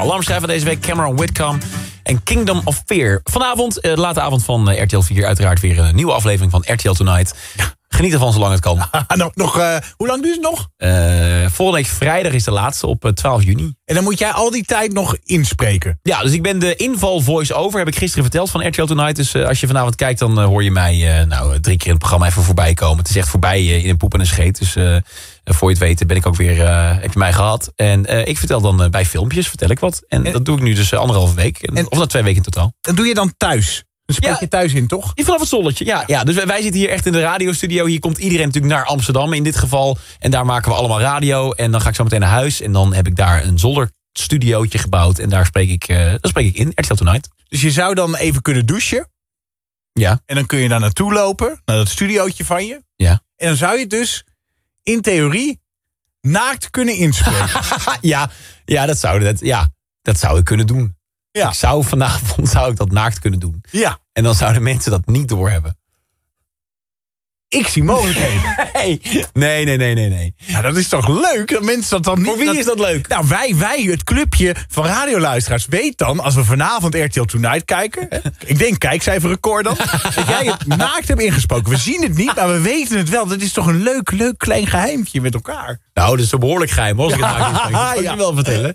Alarmschrijver deze week, Cameron Whitcomb en Kingdom of Fear. Vanavond, de late avond van RTL 4, uiteraard weer een nieuwe aflevering van RTL Tonight. Geniet ervan zolang het kan. Hoe lang duurt het nog? Volgende week vrijdag is de laatste op 12 juni. En dan moet jij al die tijd nog inspreken. Ja, dus ik ben de inval voice-over, heb ik gisteren verteld van RTL Tonight. Dus als je vanavond kijkt, dan hoor je mij 3 keer in het programma even voorbij komen. Het is echt voorbij in een poep en een scheet. Dus voor je het weet ben ik ook weer, heb je mij gehad. En ik vertel dan bij filmpjes, vertel ik wat. En dat doe ik nu dus 1,5 week. Of 2 weken in totaal. Dat doe je dan thuis? Dan spreek je thuis in, toch? Vanaf het zolletje, ja. Dus wij zitten hier echt in de radiostudio. Hier komt iedereen natuurlijk naar Amsterdam in dit geval. En daar maken we allemaal radio. En dan ga ik zo meteen naar huis. En dan heb ik daar een zolderstudiootje gebouwd. En daar spreek ik in, RTL Tonight. Dus je zou dan even kunnen douchen. Ja. En dan kun je daar naartoe lopen. Naar dat studiootje van je. Ja. En dan zou je dus, in theorie, naakt kunnen inspreken. dat zou ik kunnen doen. Ja. Vanavond zou ik dat naakt kunnen doen. Ja. En dan zouden mensen dat niet doorhebben. Ik zie mogelijkheden. Nee. Ja, dat is toch leuk? Dat mensen dat dan niet... Voor wie is dat leuk? Nou, wij, het clubje van radioluisteraars, weet dan, als we vanavond RTL Tonight kijken, ik denk kijkcijferrecord dan, dat jij het naakt hebt ingesproken. We zien het niet, maar we weten het wel. Dat is toch een leuk klein geheimtje met elkaar. Nou, dat is een behoorlijk geheim, hoor, als ik het naakt inspreek. Dat kan ik je wel vertellen.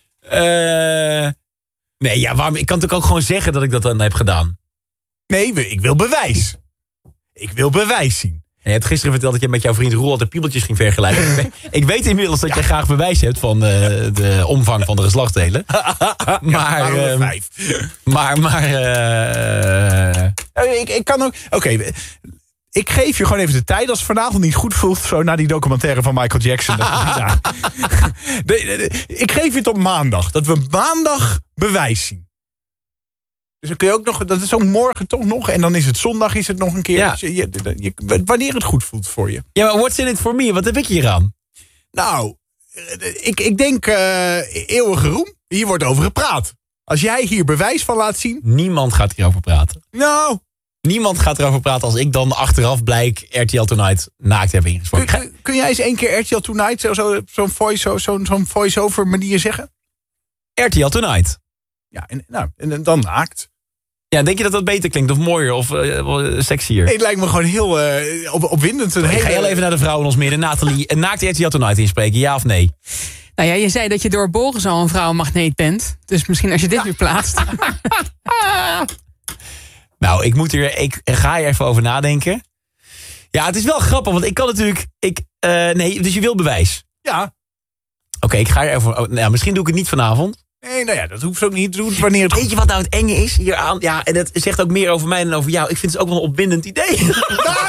Waarom? Ik kan natuurlijk ook gewoon zeggen dat ik dat dan heb gedaan. Nee, ik wil bewijs. Ik wil bewijs zien. Je hebt gisteren verteld dat je met jouw vriend Roel altijd piebeltjes ging vergelijken. Ik weet inmiddels dat jij graag bewijs hebt van de omvang van de geslachtsdelen. Ik kan ook... Oké, ik geef je gewoon even de tijd. Als het vanavond niet goed voelt, zo na die documentaire van Michael Jackson. Ik geef je tot maandag. Dat we maandag bewijs zien. Dus dan kun je ook nog, dat is ook morgen toch nog. En dan is het zondag, is het nog een keer. Ja. Dus wanneer het goed voelt voor je. Ja, maar what's in it for me? Wat heb ik hier aan? Nou, ik denk eeuwige roem. Hier wordt over gepraat. Als jij hier bewijs van laat zien. Niemand gaat hierover praten. Nou. Niemand gaat erover praten als ik dan achteraf blijk RTL Tonight naakt heb ingesproken. Kun jij eens 1 keer RTL Tonight zo'n voice-over manier zeggen? RTL Tonight. Ja, en dan naakt. Ja, denk je dat dat beter klinkt of mooier of sexier? Nee, het lijkt me gewoon heel opwindend. Ik ga heel even naar de vrouw in ons midden. Nathalie, naakt RTL Tonight inspreken, ja of nee? Nou ja, je zei dat je door Boris al een vrouwenmagneet bent. Dus misschien als je dit nu plaatst. Nou, ik ga hier even over nadenken. Ja, het is wel grappig, want ik kan natuurlijk... dus je wil bewijs? Ja. Oké, ik ga hier even... misschien doe ik het niet vanavond. Nee, nou ja, dat hoeft ook niet te doen wanneer het... Weet je wat nou het enge is hieraan? Ja, en dat zegt ook meer over mij dan over jou. Ik vind het ook wel een opwindend idee.